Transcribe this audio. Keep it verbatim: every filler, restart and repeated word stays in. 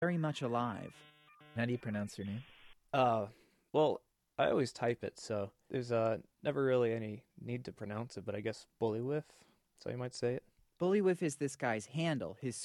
very much alive. How do you pronounce your name? Uh, well, I always type it, so there's uh never really any need to pronounce it, but I guess Bullywith, so you might say it. Bullywhiff is this guy's handle. His